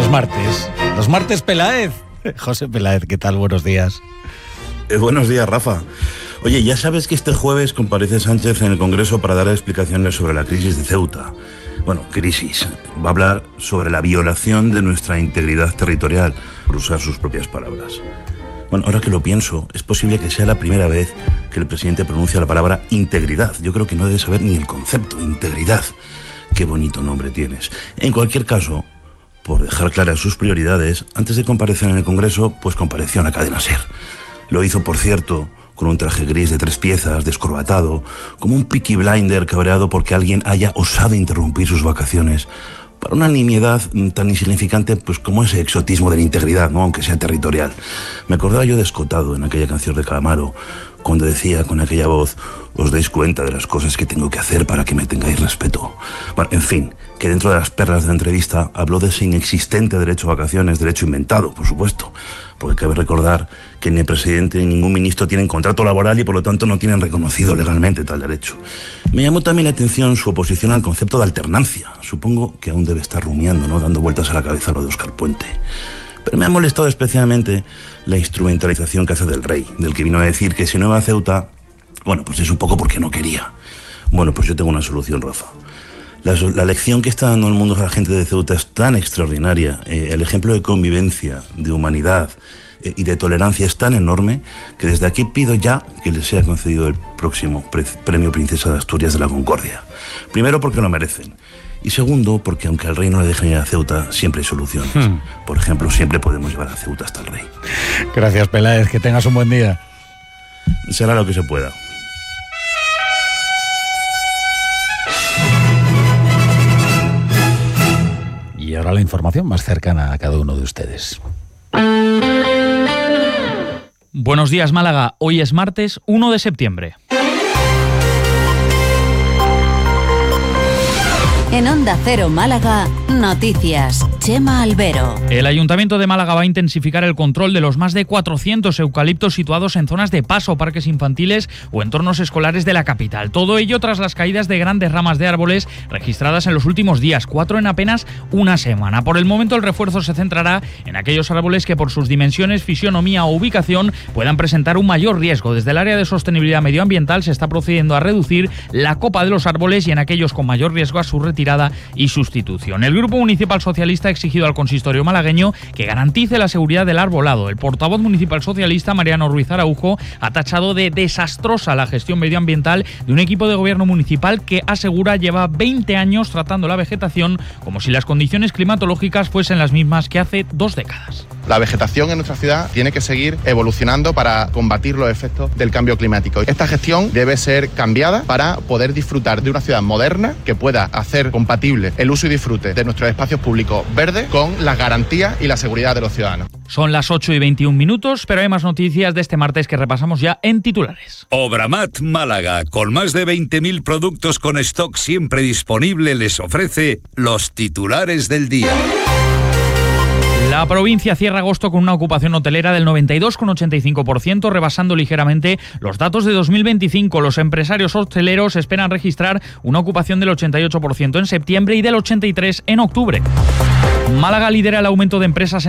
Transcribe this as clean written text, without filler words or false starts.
Los martes Peláez. José Peláez, ¿qué tal? Buenos días. Buenos días, Rafa. Oye, ya sabes que este jueves comparece Sánchez en el Congreso para dar explicaciones sobre la crisis de Ceuta. Bueno, crisis. Va a hablar sobre la violación de nuestra integridad territorial, por usar sus propias palabras. Bueno, ahora que lo pienso, es posible que sea la primera vez que el presidente pronuncia la palabra integridad. Yo creo que no debe saber ni el concepto, integridad. Qué bonito nombre tienes. En cualquier caso, por dejar claras sus prioridades, antes de comparecer en el Congreso, pues compareció en la cadena SER. Lo hizo, por cierto, con un traje gris de 3 piezas, descorbatado, como un Peaky Blinder cabreado porque alguien haya osado interrumpir sus vacaciones para una nimiedad tan insignificante pues como ese exotismo de la integridad, ¿no? Aunque sea territorial. Me acordaba yo de Escotado en aquella canción de Calamaro, cuando decía con aquella voz: os dais cuenta de las cosas que tengo que hacer para que me tengáis respeto. Bueno, en fin, que dentro de las perlas de la entrevista habló de ese inexistente derecho a vacaciones, derecho inventado, por supuesto, porque cabe recordar que ni el presidente ni ningún ministro tienen contrato laboral y por lo tanto no tienen reconocido legalmente tal derecho. Me llamó también la atención su oposición al concepto de alternancia. Supongo que aún debe estar rumiando, ¿no?, dando vueltas a la cabeza lo de Óscar Puente. Pero me ha molestado especialmente la instrumentalización que hace del rey, del que vino a decir que si no iba a Ceuta, bueno, pues es un poco porque no quería. Bueno, pues yo tengo una solución, Rafa. La lección que está dando el mundo a la gente de Ceuta es tan extraordinaria, el ejemplo de convivencia, de humanidad y de tolerancia es tan enorme que desde aquí pido ya que les sea concedido el próximo Premio Princesa de Asturias de la Concordia. Primero porque lo merecen. Y segundo, porque aunque al rey no le dejen ir a Ceuta, siempre hay soluciones. Por ejemplo, siempre podemos llevar a Ceuta hasta el rey. Gracias, Peláez. Que tengas un buen día. Será lo que se pueda. Y ahora la información más cercana a cada uno de ustedes. Buenos días, Málaga. Hoy es martes 1 de septiembre. En Onda Cero Málaga, noticias. Chema Albero. El Ayuntamiento de Málaga va a intensificar el control de los más de 400 eucaliptos situados en zonas de paso, parques infantiles o entornos escolares de la capital. Todo ello tras las caídas de grandes ramas de árboles registradas en los últimos días, 4 en apenas una semana. Por el momento el refuerzo se centrará en aquellos árboles que por sus dimensiones, fisionomía o ubicación puedan presentar un mayor riesgo. Desde el área de sostenibilidad medioambiental se está procediendo a reducir la copa de los árboles y en aquellos con mayor riesgo a su retirada y sustitución. El Grupo Municipal Socialista ha exigido al consistorio malagueño que garantice la seguridad del arbolado. El portavoz municipal socialista, Mariano Ruiz Araujo, ha tachado de desastrosa la gestión medioambiental de un equipo de gobierno municipal que asegura lleva 20 años tratando la vegetación como si las condiciones climatológicas fuesen las mismas que hace 2 décadas. La vegetación en nuestra ciudad tiene que seguir evolucionando para combatir los efectos del cambio climático. Esta gestión debe ser cambiada para poder disfrutar de una ciudad moderna que pueda hacer compatible el uso y disfrute de nuestros espacios públicos verdes con las garantías y la seguridad de los ciudadanos. Son las 8:21, pero hay más noticias de este martes que repasamos ya en titulares. Obramat Málaga, con más de 20.000 productos con stock siempre disponible, les ofrece los titulares del día. La provincia cierra agosto con una ocupación hotelera del 92,85%, rebasando ligeramente los datos de 2025. Los empresarios hoteleros esperan registrar una ocupación del 88% en septiembre y del 83% en octubre. Málaga lidera el aumento de empresas en